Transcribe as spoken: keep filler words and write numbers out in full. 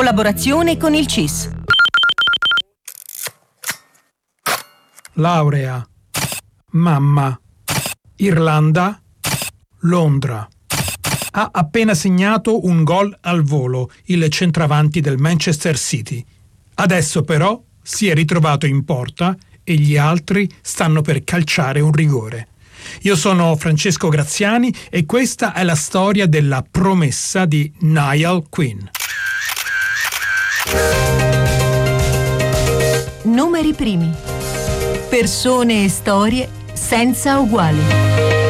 collaborazione con il C I S. Laurea, mamma, Irlanda, Londra. Ha appena segnato un gol al volo, il centravanti del Manchester City. Adesso però si è ritrovato in porta e gli altri stanno per calciare un rigore. Io sono Francesco Graziani e questa è la storia della promessa di Niall Quinn. Numeri primi. Persone e storie senza uguali.